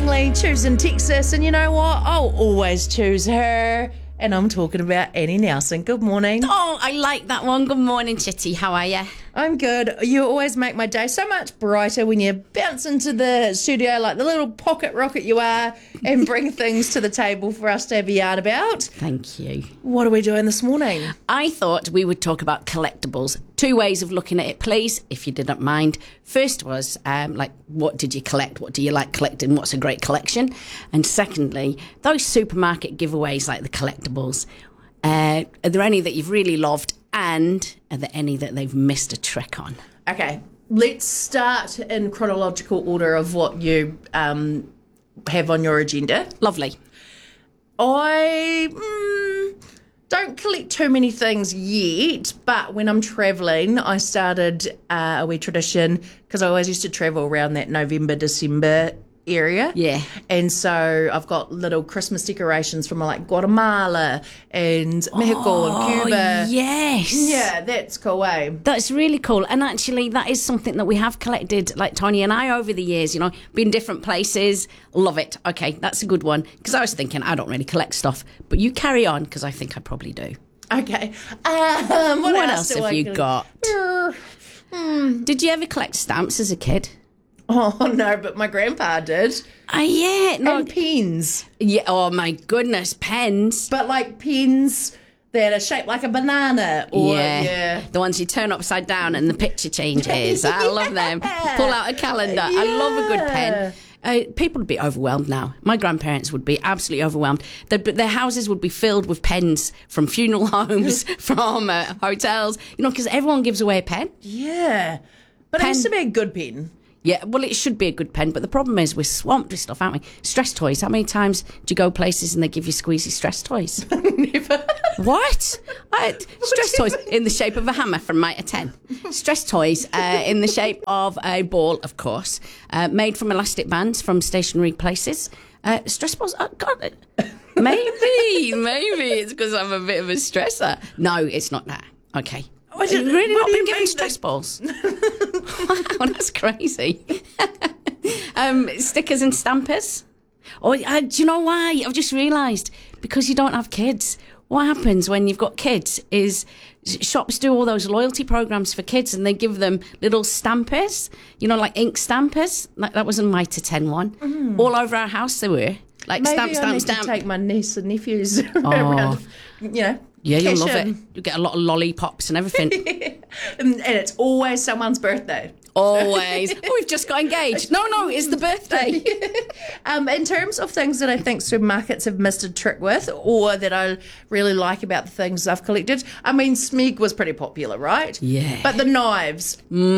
family, choosing Texas, and you know what? I'll always choose her. And I'm talking about Annie Nelson. Good morning. Oh, I like that one. Good morning, Chitty. How are you? I'm good. You always make my day so much brighter when you bounce into the studio like the little pocket rocket you are and bring things to the table for us to have a yarn about. Thank you. What are we doing this morning? I thought we would talk about collectibles. Two ways of looking at it, please, if you didn't mind. First was, what did you collect? What do you like collecting? What's a great collection? And secondly, those supermarket giveaways like the collectibles. Are there any that you've really loved? And are there any that they've missed a trick on? Okay, let's start in chronological order of what you have on your agenda. Lovely. I don't collect too many things yet, but when I'm travelling, I started a wee tradition because I always used to travel around that November, December area. Yeah. And so I've got little Christmas decorations from like Guatemala and Mexico and Cuba. Yes. Yeah, that's cool, eh? That's really cool. And actually, that is something that we have collected, like Tony and I, over the years, been different places. Love it. Okay, that's a good one. Because I was thinking, I don't really collect stuff. But you carry on, because I think I probably do. Okay. What else have you got? Did you ever collect stamps as a kid? Oh, no, but my grandpa did. Yeah. No. And pens. Yeah, oh my goodness, pens. But like pens that are shaped like a banana. Or, yeah. The ones you turn upside down and the picture changes. I love them. Pull out a calendar. Yeah. I love a good pen. People would be overwhelmed now. My grandparents would be absolutely overwhelmed. Their houses would be filled with pens from funeral homes, from hotels, because everyone gives away a pen. Yeah. But it used to be a good pen. Yeah, well, it should be a good pen, but the problem is we're swamped with stuff, aren't we? Stress toys. How many times do you go places and they give you squeezy stress toys? Never. What? Stress toys in the shape of a hammer from Mitre 10. Stress toys in the shape of a ball, of course, made from elastic bands from stationary places. Stress balls, oh, God. Maybe it's because I'm a bit of a stressor. No, it's not that. Okay. Have you really not been given stress balls? Wow, that's crazy. Stickers and stampers. Oh, do you know why? I've just realised. Because you don't have kids. What happens when you've got kids is shops do all those loyalty programs for kids and they give them little stampers, like ink stampers. Like that was a Mitre 10 one. Mm. All over our house they were. Like Maybe stamp. I need to take my niece and nephews around, Yeah, you'll love it. You'll get a lot of lollipops and everything. And it's always someone's birthday. Always. Oh, we've just got engaged. No, it's the birthday. In terms of things that I think supermarkets have missed a trick with or that I really like about the things I've collected, I mean, Smeg was pretty popular, right? Yeah. But the knives.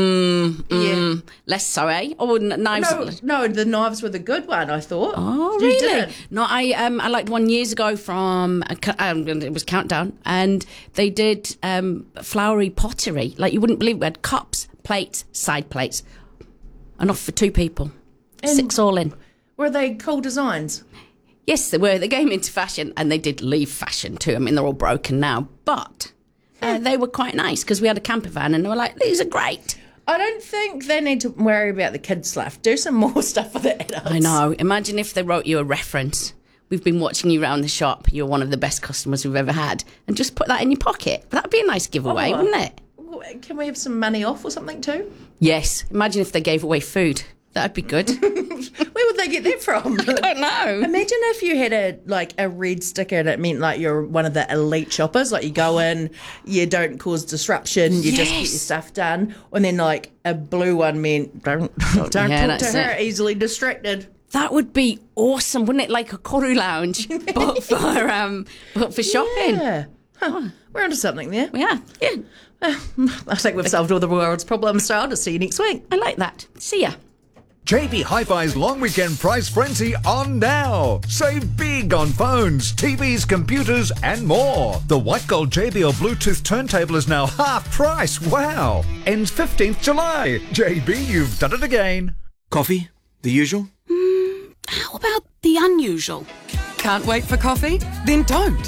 Less so, eh? Oh, knives. No, the knives were the good one, I thought. Oh, you really? Did? No, I liked one years ago from, it was Countdown, and they did flowery pottery. Like, you wouldn't believe we had cups, plates, side plates. Enough for 2 people. And 6 all in. Were they cool designs? Yes, they were. They came into fashion and they did leave fashion too. I mean, they're all broken now. But they were quite nice because we had a camper van and they were like, these are great. I don't think they need to worry about the kids' stuff. Do some more stuff for the adults. I know. Imagine if they wrote you a reference. We've been watching you around the shop. You're one of the best customers we've ever had. And just put that in your pocket. That'd be a nice giveaway, wouldn't it? Can we have some money off or something too? Yes. Imagine if they gave away food. That'd be good. Where would they get that from? I don't know. Imagine if you had a red sticker and it meant like you're one of the elite shoppers. Like you go in, you don't cause disruption, you just get your stuff done. And then like a blue one meant don't talk to her, easily distracted. That would be awesome, wouldn't it? Like a koru lounge, but for shopping. Yeah. Huh. We're onto something there. Yeah. I think we've solved all the world's problems, so I'll just see you next week. I like that. See ya. JB Hi-Fi's long weekend price frenzy on now. Save big on phones, TVs, computers and more. The white gold JBL Bluetooth turntable is now half price. Wow. Ends 15th July. JB, you've done it again. Coffee? The usual? How about the unusual? Can't wait for coffee? Then don't.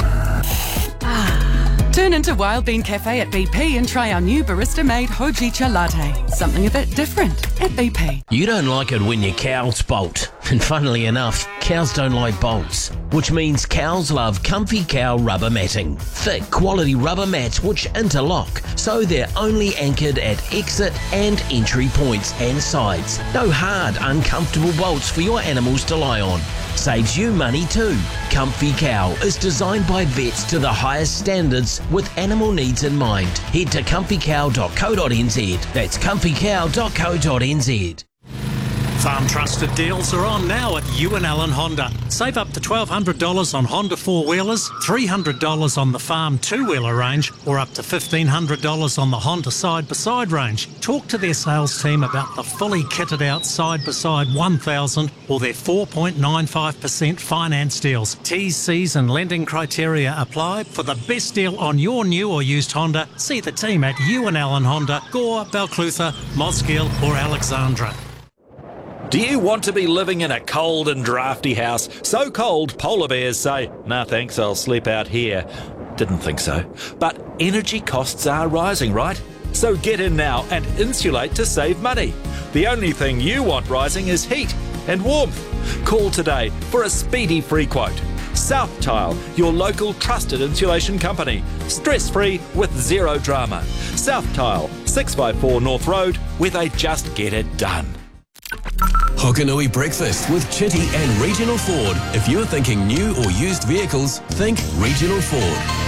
Turn into Wild Bean Cafe at BP and try our new barista-made Hojicha latte. Something a bit different at BP. You don't like it when your cows bolt. And funnily enough, cows don't like bolts, which means cows love Comfy Cow rubber matting. Thick, quality rubber mats which interlock, so they're only anchored at exit and entry points and sides. No hard, uncomfortable bolts for your animals to lie on. Saves you money too. Comfy Cow is designed by vets to the highest standards with animal needs in mind. Head to comfycow.co.nz. That's comfycow.co.nz. Farm Trusted deals are on now at Ewan Allen Honda. Save up to $1,200 on Honda 4-wheelers, $300 on the Farm 2-wheeler range, or up to $1,500 on the Honda side-by-side range. Talk to their sales team about the fully kitted out side-by-side 1000 or their 4.95% finance deals. T's, C's and lending criteria apply. For the best deal on your new or used Honda, see the team at Ewan Allen Honda, Gore, Balclutha, Mosgiel or Alexandra. Do you want to be living in a cold and drafty house? So cold, polar bears say, "Nah, thanks, I'll sleep out here." Didn't think so. But energy costs are rising, right? So get in now and insulate to save money. The only thing you want rising is heat and warmth. Call today for a speedy free quote. South Tile, your local trusted insulation company. Stress-free with zero drama. South Tile, 654 North Road, where they just get it done. Hokanui Breakfast with Chitty and Regional Ford. If you're thinking new or used vehicles, think Regional Ford.